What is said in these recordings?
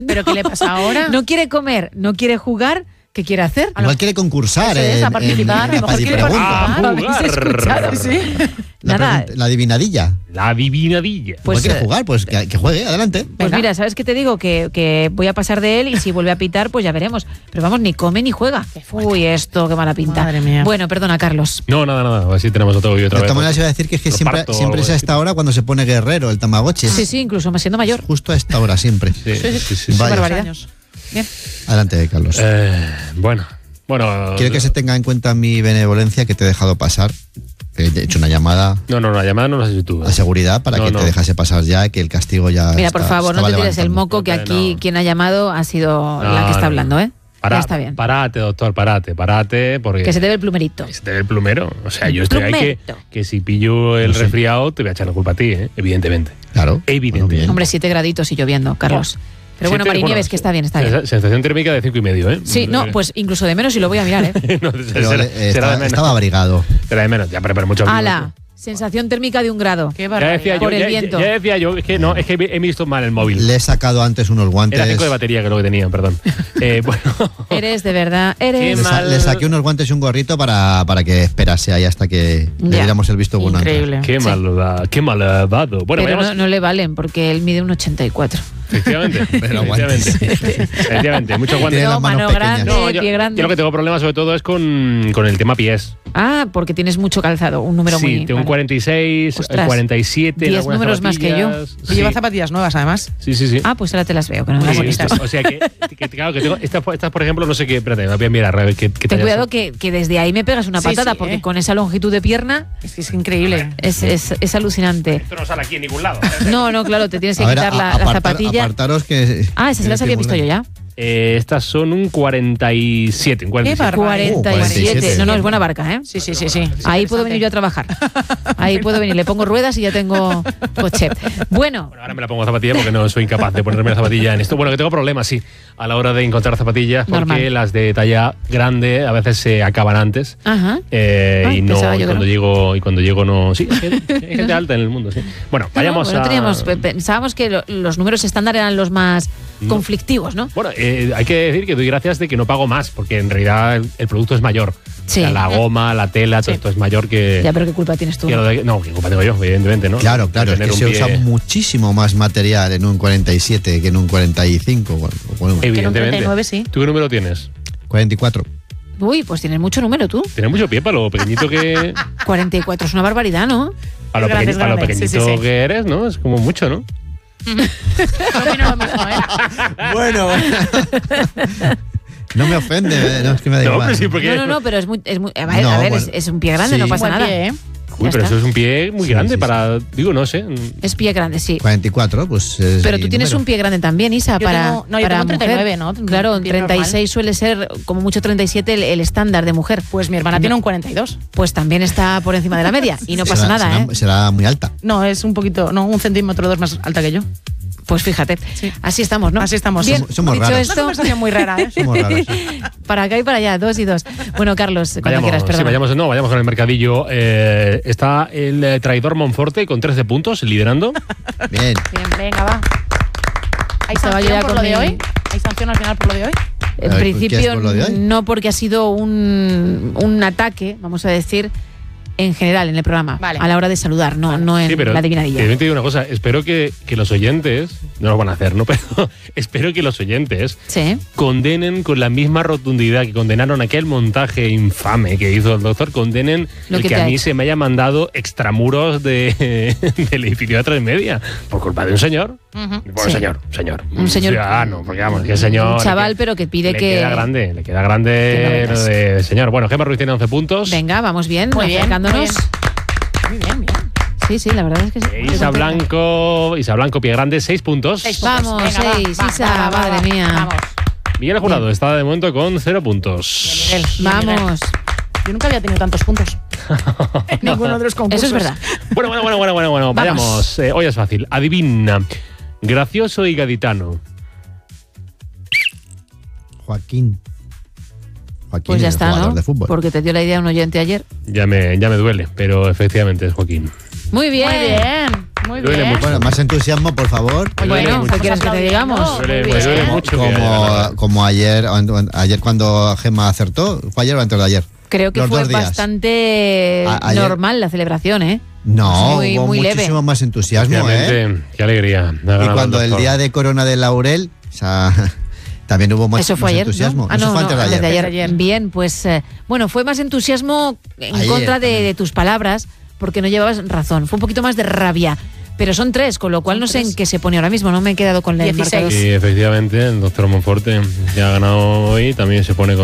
¿Pero qué le pasa ahora? No quiere comer, no quiere jugar. ¿Qué quiere hacer? Igual quiere concursar a participar. en A lo mejor quiere Padipregunta. ¿Habéis escuchado? Sí. Nada. La adivinadilla. La adivinadilla. Pues Pues, quiere jugar, pues que juegue, adelante. Pues Venga. mira, ¿sabes qué te digo? Que voy a pasar de él y si vuelve a pitar, pues ya veremos. Pero vamos, ni come ni juega. Uy, esto, qué mala pinta. Madre mía. Bueno, perdona, Carlos. No, nada. Así tenemos otro vídeo otra De vez. todas maneras, iba a decir que es que Lo siempre parto o es algo a así. esta hora cuando se pone guerrero el Tamagotchi. Sí, incluso más siendo mayor. Justo a esta hora, siempre. Sí. Vaya. barbaridad. Años. Bien. Adelante, Carlos. Bueno. Quiero que se tenga en cuenta mi benevolencia que te he dejado pasar. He hecho una llamada No, la llamada no la has hecho tú. a seguridad para que te dejase pasar ya, que el castigo ya. Mira, por favor, no te tires el levantando. moco, que aquí No. quien ha llamado ha sido la que está hablando, ¿eh? Ya está bien. Parate, doctor, parate, porque... Que se te ve el plumerito. Que se te ve el plumero. O sea, yo estoy ahí Plumerito. que si pillo el No sé. resfriado te voy a echar la culpa a ti, evidentemente. Claro. Evidente. Bueno, bien. Hombre, 7 graditos y lloviendo, Carlos. Pero bueno, Marinieves, que está bien, está bien. Sensación térmica de 5,5, ¿eh? Sí, no, pues incluso de menos y lo voy a mirar, ¿eh? No, Pero será de menos. estaba abrigado. Será de menos, ya, pero mucho abrigo. Ala, sensación térmica de 1 grado. Qué Ya barbaridad. decía yo, Por el viento. ya decía yo, es que no, es que he visto mal el móvil. Le he sacado antes unos guantes. Era 5 de batería que lo que tenía, perdón. Bueno. Eres, de verdad, eres. Qué mal. Le saqué unos guantes y un gorrito para que esperase ahí hasta que le Ya. diéramos el visto bueno. Increíble. Qué malvado. Bueno, Pero vayamos. no le valen porque él mide un 84. Efectivamente. Pero guantes. Efectivamente, muchos guantes. Tiene las manos mano pequeñas. grande, No, pie grande. yo lo que tengo problemas sobre todo es con el tema pies. Ah, porque tienes mucho calzado, un número Sí, muy. tengo un vale. 46, Ostras, 47. 10 algunas números más que yo. zapatillas. Y lleva zapatillas nuevas, además. Sí. Ah, pues ahora te las veo, que no me Muy las he bonitas. visto. O sea que claro, que tengo estas, por ejemplo, no sé qué. Espérate, me voy a mirar a ver qué Ten tallas cuidado son. que desde ahí me pegas una Sí, patada, sí, porque con esa longitud de pierna Es que es increíble. es alucinante. Esto no sale aquí en ningún lado. No, claro, te tienes que A ver, quitar la zapatilla. apartaros que. Ah, esas se las había visto yo ya. Estas son un 47. Un 47. Qué barbaridad. 47. 47. No, es buena barca, ¿eh? Sí. Ahí puedo venir yo a trabajar. Ahí puedo venir. Le pongo ruedas y ya tengo coche. Bueno, Bueno, ahora me la pongo zapatilla porque no soy incapaz de ponerme la zapatilla en esto. Bueno, que tengo problemas, sí, a la hora de encontrar zapatillas porque Normal. las de talla grande a veces se acaban antes. ajá. Y no, pensaba y yo que cuando llego no. Sí, hay gente alta en el mundo, sí. Bueno, vayamos Bueno, a. pensábamos que los números estándar eran los más conflictivos, ¿no? Bueno, hay que decir que doy gracias de que no pago más, porque en realidad el producto es mayor. Sí. O sea, la goma, la tela, todo esto es mayor que. Ya, pero ¿qué culpa tienes tú? que lo de- no, ¿qué culpa tengo yo? Evidentemente, ¿no? Claro, De es tener que un se pie- usa muchísimo más material en un 47 que en un 45. Bueno, Evidentemente. 39 sí. ¿Tú qué número tienes? 44. Uy, pues tienes mucho número tú. Tienes mucho pie para lo pequeñito que. 44 es una barbaridad, ¿no? Para lo, Grande, para lo grande. Sí, pequeñito sí. que eres, ¿no? Es como mucho, ¿no? Yo opino lo mismo, ¿eh? Bueno. No me ofende, no es que me da No, igual. pero sí, porque. No, pero es muy. A ver, No, a ver, bueno. es un pie grande, Sí. no pasa Buen nada. pie, ¿eh? Uy, Ya pero está. eso es un pie muy Sí, grande sí, para. Digo, no sé. Es pie grande, sí. 44, pues. Es Pero mi tú tienes número. un pie grande también, Isa, Yo para. tengo- no, yo para tengo 39, mujer. ¿no? Claro, Un pie 36 suele ser, como mucho 37, el estándar de mujer. Pues mi hermana tiene un 42. Pues también está por encima de la media. Y no pasa Será- nada, será, ¿eh? será muy alta. No, es un poquito, no, 1 centímetro o 2 más alta que yo. Pues fíjate. Sí. Así estamos, ¿no? Así estamos. Bien, Somos dicho raros. Una esto, conversación muy rara, ¿eh? Somos raros. Sí. para acá y para allá, 2 y 2. Bueno, Carlos, cuando quieras, perdón. Vayamos con el mercadillo. Está el traidor Monforte con 13 puntos, liderando. Bien. Bien, venga, va. ¿Hay Estaba yo sanción ya por con lo de mi- hoy? ¿Hay sanción al final por lo de hoy? En A ver, ¿qué principio, es por lo de hoy? no, porque ha sido un ataque, vamos a decir, en general en el programa, Vale. a la hora de saludar, no en Sí, pero la adivinadilla. te digo una cosa. Espero que los oyentes, no lo van a hacer, ¿no? Pero espero que los oyentes Sí. condenen con la misma rotundidad que condenaron aquel montaje infame que hizo el doctor, condenen Lo el que que te a ha mí hecho. se me haya mandado extramuros del edificio de 3:30 por culpa de un señor. Bueno, Sí. señor. Un señor- ciudadano, porque vamos, que señor. Un chaval, pero que pide le que... queda grande que no lo metas. de señor. Bueno, Gemma Ruiz tiene 11 puntos. Venga, vamos bien, Muy bien, acercándonos. muy bien. Sí, la verdad es que sí. Isa Blanco, Pie Grande, 6 puntos. 6 puntos. Vamos, Venga, va, 6, va, Isa, va, va, madre va. mía. Vamos. Miguel Jurado está de momento con 0 puntos. Miguel, Vamos. Miguel. Yo nunca había tenido tantos puntos. En ninguno de los concursos. Eso es verdad. Bueno, vayamos. Hoy es fácil. Adivina. Gracioso y gaditano. Joaquín. Pues es ya el está, jugador ¿no? de fútbol. Porque te dio la idea un oyente ayer. Ya me duele, pero efectivamente es Joaquín. Muy bien. Muy bien. Muy Duele bien. mucho. Bueno, más entusiasmo, por favor. Bueno, ¿qué quieres que te digamos? Duele, Muy me duele bien. mucho. que haya ganado. Como ayer cuando Gemma acertó. ¿Fue ayer o antes de ayer? Creo que Los fue 2 días. bastante Ayer- normal la celebración, ¿eh? No, Muy- hubo muy leve. muchísimo más entusiasmo, ¿eh? Efectivamente, qué alegría. Ha Y ganado cuando el doctor. día de Corona de Laurel, o sea, también hubo más, Eso fue más ayer, entusiasmo. ¿no? Ah, Eso no, fue antes no, de ayer. ayer. Bien, pues bueno, fue más entusiasmo en Ayer contra también. de tus palabras, porque no llevabas razón. Fue un poquito más de rabia. Pero son 3, con lo cual no sé en qué se pone ahora mismo. No me he quedado con el 16. marcador. Sí, efectivamente, el doctor Monforte ya ha ganado hoy, también se pone con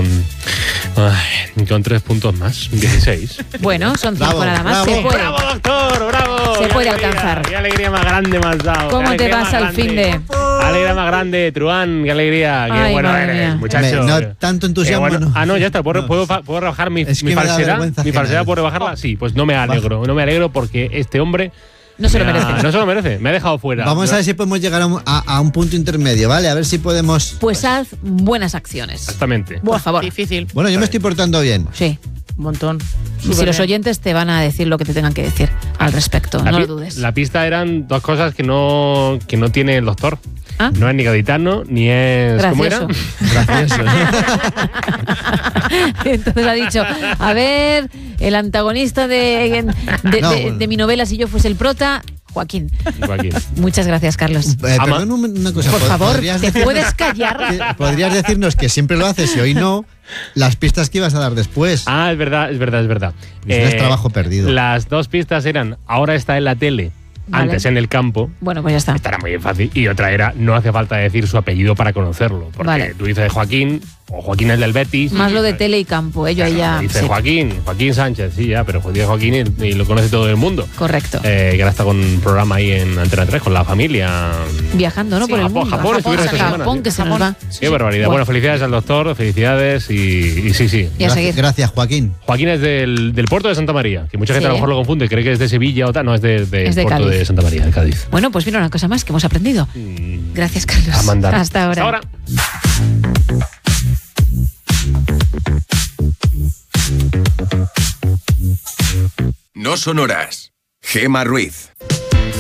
3 puntos más, 16. Bueno, son 5 Bravo, nada más. bravo. Se puede. ¡Bravo, doctor! ¡Bravo! Se ¡Qué puede alegría! alcanzar. ¡Qué alegría más grande me has dado! ¿Cómo ¡Qué te alegría vas más al grande! finde? Alegría más grande, Truán, qué alegría. Qué Ay, bueno madre eres, mía. muchacho. No, tanto entusiasmo, Qué no. Ah, no, ya está. ¿Puedo, No. puedo rebajar mi, Es que mi me da falsedad? vergüenza ¿Mi ajena. falsedad puedo rebajarla? Sí, pues no me alegro. No me alegro porque este hombre... No se lo merece. No se lo merece. Me ha dejado fuera. Vamos a ver si podemos llegar a un punto intermedio, ¿vale? A ver si podemos... Pues haz buenas acciones. Exactamente. Por favor. Difícil. Bueno, yo me estoy portando bien. Sí. Un montón. Y si Súper los bien. oyentes te van a decir lo que te tengan que decir al respecto, no lo dudes. La pista eran 2 cosas que no tiene el doctor. Ah. No es ni gaditano, ni es... ¿Cómo era? Gracioso. Gracioso. Entonces ha dicho, a ver, el antagonista de No, bueno. mi novela, si yo fuese el prota, Joaquín. Joaquín. Muchas gracias, Carlos. Perdón una cosa. Por favor, ¿podrías ¿te decirnos- puedes callar? Podrías decirnos que siempre lo haces y hoy no, las pistas que ibas a dar después. Ah, es verdad. Es trabajo perdido. Las 2 pistas eran, ahora está en la tele, Vale. antes en el campo. Bueno, pues ya está. Esta era muy fácil. Y otra era, no hace falta decir su apellido para conocerlo. Porque Vale. tú dices Joaquín, o Joaquín es del Betis. Más lo de tele y campo, yo ahí ya... Dice sí, Joaquín Sánchez, sí, ya, pero dice Joaquín y lo conoce todo el mundo. correcto. Que ahora está con un programa ahí en Antena 3 con la familia. Viajando, ¿no? Sí, por el Japón, mundo. Japón, estuvieron esta semana, Japón, sí. que se nos va. Qué barbaridad. Bueno. Bueno, felicidades al doctor, felicidades y sí. Y a seguir. Gracias, Joaquín. Joaquín es del puerto de Santa María, que mucha gente Sí. a lo mejor lo confunde, cree que es de Sevilla o tal. No, es del Es de puerto Cádiz. de Santa María, de Cádiz. Bueno, pues mira una cosa más que hemos aprendido. Gracias, Carlos. A mandar. Hasta ahora. Hasta ahora. No son horas. Gemma Ruiz.